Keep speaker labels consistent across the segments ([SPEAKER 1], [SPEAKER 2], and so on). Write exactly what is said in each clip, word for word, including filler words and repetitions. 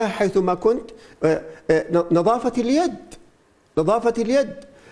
[SPEAKER 1] حيثما كنت. نظافة اليد، نظافة اليد.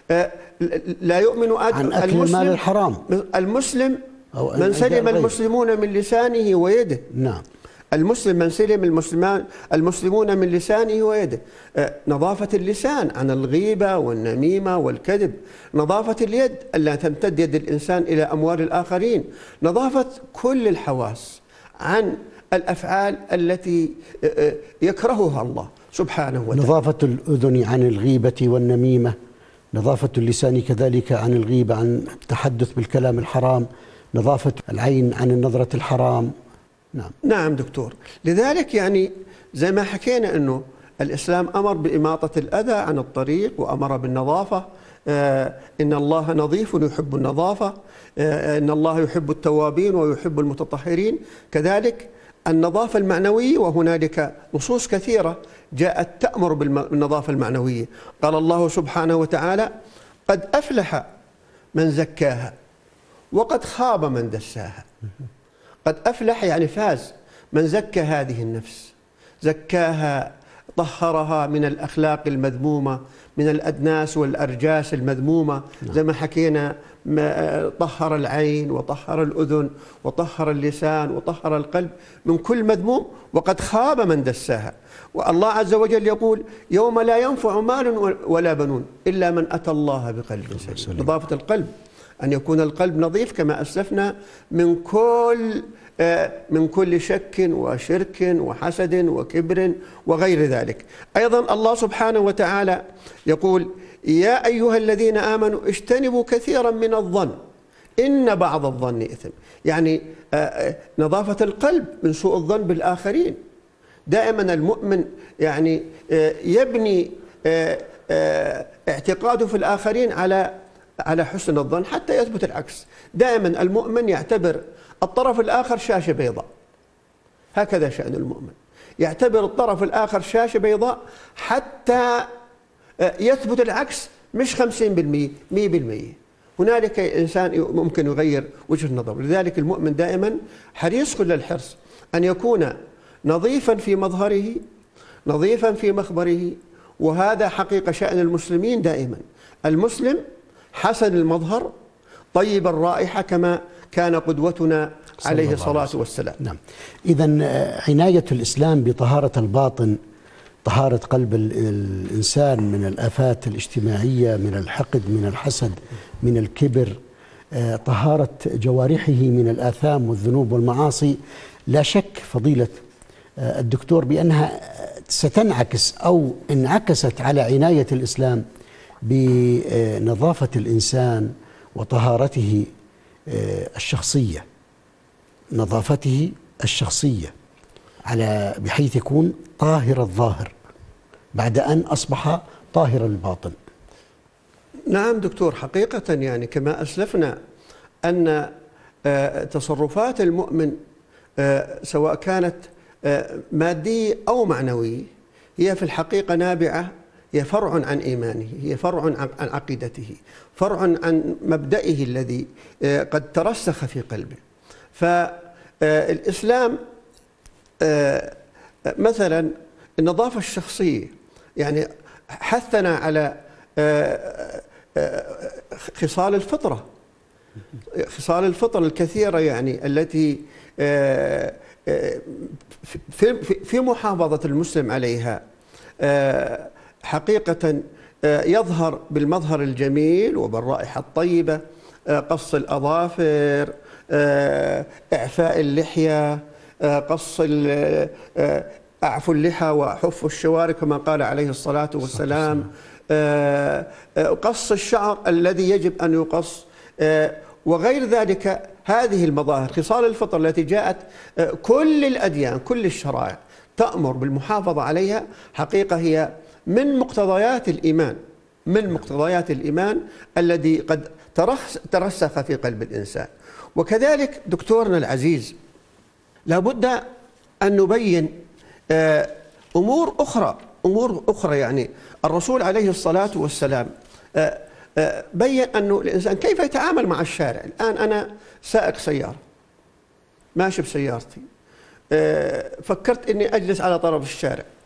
[SPEAKER 1] لا يؤمن
[SPEAKER 2] عن أكل المال الحرام.
[SPEAKER 1] المسلم من سلم المسلمون من لسانه ويده.
[SPEAKER 2] نعم.
[SPEAKER 1] المسلم من سلم المسلمان المسلمون من لسانه ويده. نظافة اللسان عن الغيبة والنميمة والكذب. نظافة اليد ألا تمتد يد الإنسان إلى أموال الآخرين. نظافة كل الحواس عن الأفعال التي يكرهها الله سبحانه وتعالى.
[SPEAKER 2] نظافة الأذن عن الغيبة والنميمة، نظافة اللسان كذلك عن الغيبة، عن التحدث بالكلام الحرام، نظافة العين عن النظرة الحرام. نعم
[SPEAKER 1] نعم دكتور. لذلك يعني زي ما حكينا أنه الإسلام أمر بإماطة الأذى عن الطريق وأمر بالنظافة. آه إن الله نظيف يحب النظافة. آه إن الله يحب التوابين ويحب المتطهرين. كذلك النظافة المعنوية، وهنالك نصوص كثيرة جاءت تأمر بالنظافة المعنوية. قال الله سبحانه وتعالى: قد أفلح من زكاها وقد خاب من دساها. قد أفلح يعني فاز من زكى هذه النفس، زكاها، طهرها من الأخلاق المذمومة، من الأدناس والأرجاس المذمومة. زي ما حكينا، طهر العين وطهر الأذن وطهر اللسان وطهر القلب من كل مذموم. وقد خاب من دساها. والله عز وجل يقول: يوم لا ينفع مال ولا بنون إلا من أتى الله بقلب سليم. نظافة القلب، أن يكون القلب نظيف كما أسلفنا من كل من كل شك وشرك وحسد وكبر وغير ذلك. أيضا الله سبحانه وتعالى يقول: يا أيها الذين آمنوا اجتنبوا كثيرا من الظن إن بعض الظن إثم. يعني نظافة القلب من سوء الظن بالآخرين. دائما المؤمن يعني يبني اعتقاده في الآخرين على على حسن الظن حتى يثبت العكس. دائما المؤمن يعتبر الطرف الآخر شاشة بيضاء. هكذا شأن المؤمن، يعتبر الطرف الآخر شاشة بيضاء حتى يثبت العكس، مش خمسين بالمئة مئة بالمئة. هنالك إنسان ممكن يغير وجهة نظره. لذلك المؤمن دائما حريص كل الحرص أن يكون نظيفا في مظهره، نظيفا في مخبره. وهذا حقيقة شأن المسلمين دائما. المسلم حسن المظهر طيب الرائحة كما كان قدوتنا عليه الصلاة والسلام.
[SPEAKER 2] نعم. إذن عناية الإسلام بطهارة الباطن، طهارة قلب الإنسان من الآفات الاجتماعية، من الحقد، من الحسد، من الكبر، طهارة جوارحه من الآثام والذنوب والمعاصي، لا شك فضيلة الدكتور بأنها ستنعكس أو انعكست على عناية الإسلام بنظافة الإنسان وطهارته الشخصية، نظافته الشخصية، على بحيث يكون طاهر الظاهر بعد أن أصبح طاهر الباطن.
[SPEAKER 1] نعم دكتور. حقيقة يعني كما أسلفنا أن تصرفات المؤمن سواء كانت مادية أو معنوية هي في الحقيقة نابعة، هي فرع عن إيمانه، هي فرع عن عقيدته، فرع عن مبدئه الذي قد ترسخ في قلبه. فالإسلام مثلا النظافة الشخصية يعني حثنا على خصال الفطرة، خصال الفطرة الكثيرة يعني التي في محافظة المسلم عليها حقيقة يظهر بالمظهر الجميل وبالرائحة الطيبة، قص الأظافر، إعفاء اللحية، قص أعفوا اللحى وحفوا الشوارب كما قال عليه الصلاة والسلام، قص الشعر الذي يجب أن يقص، وغير ذلك. هذه المظاهر خصال الفطر التي جاءت كل الأديان كل الشرائع تأمر بالمحافظة عليها، حقيقة هي من مقتضيات الإيمان، من مقتضيات الإيمان الذي قد ترسخ في قلب الإنسان. وكذلك دكتورنا العزيز لابد أن نبين أمور أخرى، أمور أخرى يعني الرسول عليه الصلاة والسلام بين أنه الإنسان كيف يتعامل مع الشارع. الآن أنا سائق سيارة، ماشي بسيارتي، فكرت أني أجلس على طرف الشارع،